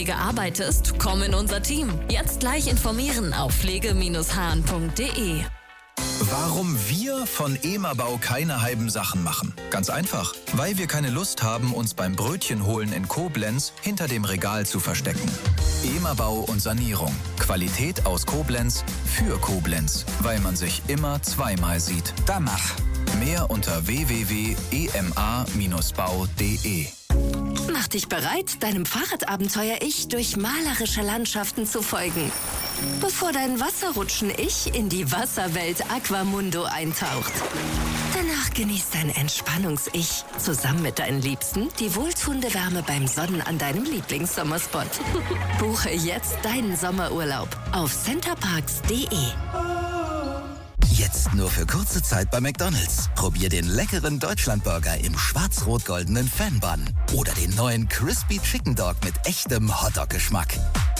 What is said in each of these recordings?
arbeitest, komm in unser Team. Jetzt gleich informieren auf pflege-hahn.de. Warum wir von EMABau keine halben Sachen machen? Ganz einfach, weil wir keine Lust haben, uns beim Brötchenholen in Koblenz hinter dem Regal zu verstecken. EMABau und Sanierung. Qualität aus Koblenz für Koblenz. Weil man sich immer zweimal sieht. Da mach! Mehr unter www.ema-bau.de. Mach dich bereit, deinem Fahrradabenteuer-Ich durch malerische Landschaften zu folgen. Bevor dein Wasserrutschen-Ich in die Wasserwelt Aquamundo eintaucht. Danach genießt dein Entspannungs-Ich zusammen mit deinen Liebsten die wohltuende Wärme beim Sonnen an deinem Lieblingssommerspot. Buche jetzt deinen Sommerurlaub auf centerparks.de. Jetzt nur für kurze Zeit bei McDonald's. Probier den leckeren Deutschlandburger im schwarz-rot-goldenen Fan-Bun. Oder den neuen Crispy Chicken Dog mit echtem Hotdog-Geschmack.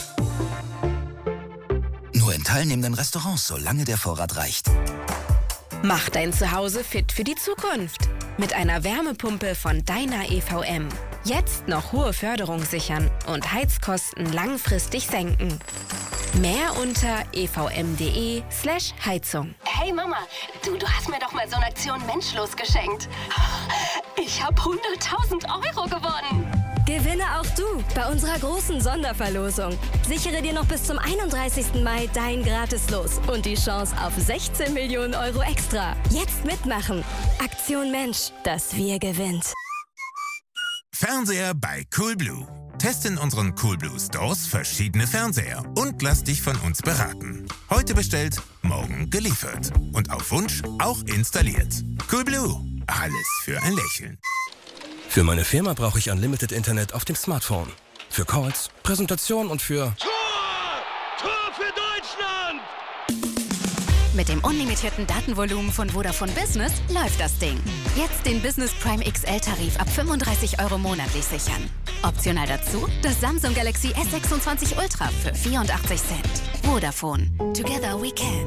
Nur in teilnehmenden Restaurants, solange der Vorrat reicht. Mach dein Zuhause fit für die Zukunft. Mit einer Wärmepumpe von Dyna EVM. Jetzt noch hohe Förderung sichern und Heizkosten langfristig senken. Mehr unter evm.de/Heizung. Hey Mama, du hast mir doch mal so eine Aktion Menschlos geschenkt. Ich habe 100.000 Euro gewonnen. Gewinne auch du bei unserer großen Sonderverlosung. Sichere dir noch bis zum 31. Mai dein Gratislos und die Chance auf 16 Millionen Euro extra. Jetzt mitmachen. Aktion Mensch, das Wir gewinnt. Fernseher bei Coolblue. Teste in unseren Coolblue Stores verschiedene Fernseher und lass dich von uns beraten. Heute bestellt, morgen geliefert. Und auf Wunsch auch installiert. Coolblue. Alles für ein Lächeln. Für meine Firma brauche ich Unlimited Internet auf dem Smartphone. Für Calls, Präsentation und für... Tor für Deutschland! Mit dem unlimitierten Datenvolumen von Vodafone Business läuft das Ding. Jetzt den Business Prime XL-Tarif ab 35 € monatlich sichern. Optional dazu das Samsung Galaxy S26 Ultra für 84 Cent. Vodafone. Together we can.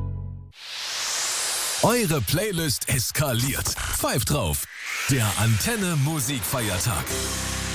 Eure Playlist eskaliert. Pfeift drauf. Der Antenne Musikfeiertag.